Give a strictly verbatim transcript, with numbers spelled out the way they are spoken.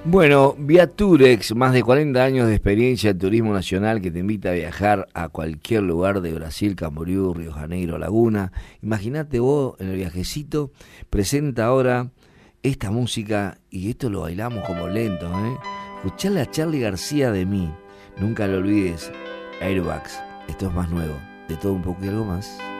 Bueno, Viaturex, más de cuarenta años de experiencia en turismo nacional que te invita a viajar a cualquier lugar de Brasil, Camboriú, Río Janeiro, Laguna. Imagínate vos en el viajecito, presenta ahora esta música y esto lo bailamos como lento, ¿eh? Escuchale a Charly García de mí, nunca lo olvides, Airbags, esto es más nuevo, de todo un poco y algo más.